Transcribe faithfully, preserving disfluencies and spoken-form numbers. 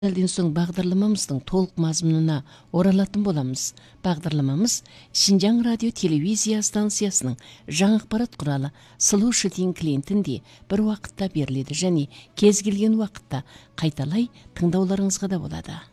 Әлден соң бағдарламамыздың толық мазмұнына оралатын боламыз. Бағдарламамыз Шинжаң радио телевизия станциясының жаңа ақпарат құралы Сұлу Шытин клиентінде бір уақытта беріледі және кез келген уақытта қайталай тыңдауларыңызға да болады.